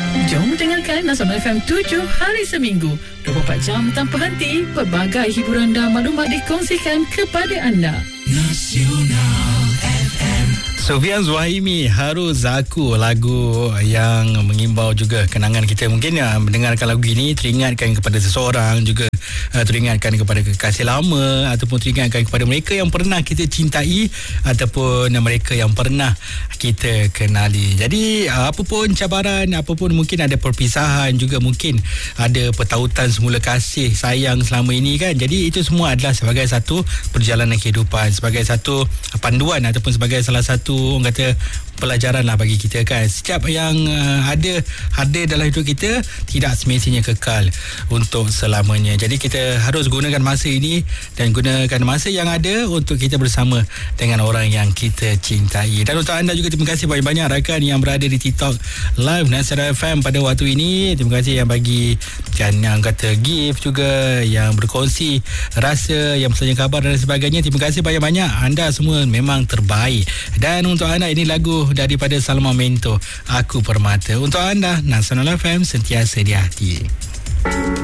Jom dengarkan Nasional FM 7 hari seminggu 24 jam tanpa henti. Pelbagai hiburan dan maklumat dikongsikan kepada anda. Nasional FM. Sofian Zuhaimi, Harus Aku, lagu yang mengimbau juga kenangan kita. Mungkin mendengarkan lagu ini teringatkan kepada seseorang, juga teringatkan kepada kekasih lama, ataupun teringatkan kepada mereka yang pernah kita cintai ataupun mereka yang pernah kita kenali. Jadi apapun cabaran, apapun mungkin ada perpisahan, juga mungkin ada pertautan semula kasih sayang selama ini kan. Jadi itu semua adalah sebagai satu perjalanan kehidupan, sebagai satu panduan ataupun sebagai salah satu orang kata pelajaran lah bagi kita kan. Setiap yang ada dalam hidup kita tidak semestinya kekal untuk selamanya. Jadi kita harus gunakan masa ini dan gunakan masa yang ada untuk kita bersama dengan orang yang kita cintai. Dan untuk anda juga terima kasih banyak-banyak rakan yang berada di TikTok Live Nasional FM pada waktu ini. Terima kasih yang bagi kan, yang kata gift juga, yang berkongsi rasa, yang bertanya khabar dan sebagainya. Terima kasih banyak-banyak. Anda semua memang terbaik. Dan untuk anda ini lagu daripada Salma Mento, Aku Permata. Untuk anda, Nasional FM sentiasa di hati.